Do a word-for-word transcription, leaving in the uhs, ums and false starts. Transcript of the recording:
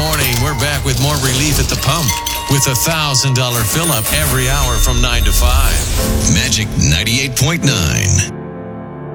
morning. We're back with more relief at the pump with a one thousand dollars fill-up every hour from nine to five. Magic ninety-eight point nine.